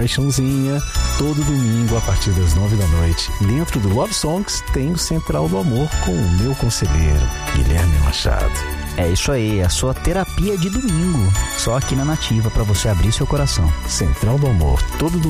paixãozinha, todo domingo a partir das 9 da noite. Dentro do Love Songs tem o Central do Amor com o meu conselheiro, Guilherme Machado. É isso aí, a sua terapia de domingo. Só aqui na Nativa para você abrir seu coração. Central do Amor, todo domingo